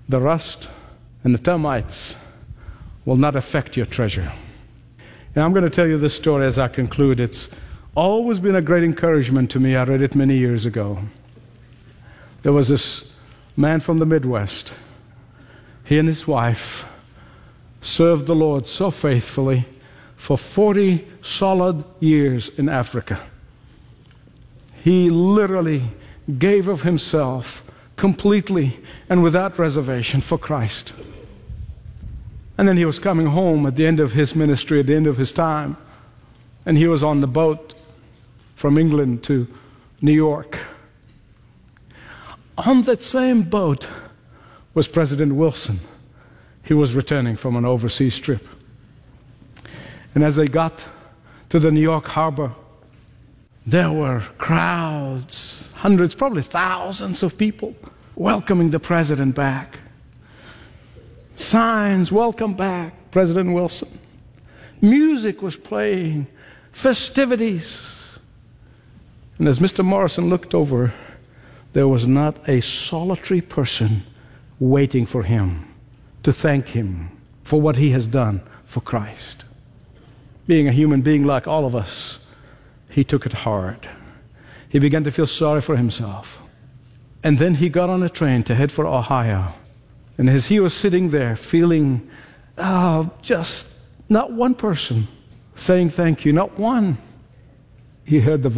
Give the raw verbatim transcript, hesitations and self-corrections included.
the rust and the termites will not affect your treasure. And I'm going to tell you this story as I conclude. It's always been a great encouragement to me. I read it many years ago. There was this man from the Midwest. He and his wife served the Lord so faithfully for forty solid years in Africa. He literally gave of himself completely and without reservation for Christ. And then he was coming home at the end of his ministry, at the end of his time, and he was on the boat from England to New York. On that same boat was President Wilson. He was returning from an overseas trip. And as they got to the New York harbor, there were crowds, hundreds, probably thousands of people welcoming the president back. Signs, welcome back, President Wilson. Music was playing, festivities. And as Mister Morrison looked over, there was not a solitary person waiting for him to thank him for what he has done for Christ. Being a human being like all of us, he took it hard. He began to feel sorry for himself. And then he got on a train to head for Ohio. And as he was sitting there feeling, oh, just not one person saying thank you, not one, he heard the voice.